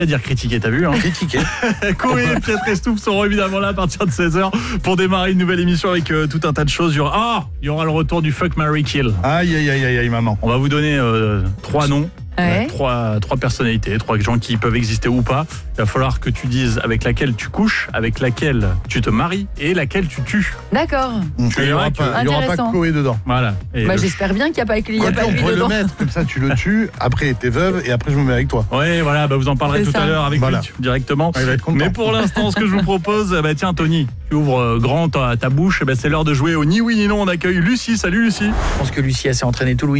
à dire critiquer, t'as vu hein. Critiquer. Koé et Pietre Estouf seront évidemment là à partir de 16h pour démarrer une nouvelle émission avec tout un tas de choses. Il y aura le retour du Fuck, Marry, Kill. Aïe, maman. On va vous donner 3 noms. Ouais. Trois personnalités, 3 gens qui peuvent exister ou pas. Il va falloir que tu dises avec laquelle tu couches, avec laquelle tu te maries et laquelle tu tues. D'accord. Il n'y aura pas Intéressant. Koé dedans. Voilà. Et J'espère bien qu'il n'y a pas écrit On pourrait le dedans. mettre, comme ça tu le tues, après t'es veuve et après je me mets avec toi. Ouais, voilà, vous en parlerez C'est tout à ça. l'heure avec Voilà. lui directement. Il va être content. Mais pour l'instant, ce que je vous propose, tiens Tony, tu ouvres grand ta bouche, c'est l'heure de jouer au ni oui ni non. On accueille Lucie. Salut Lucie. Je pense que Lucie s'est entraînée tout le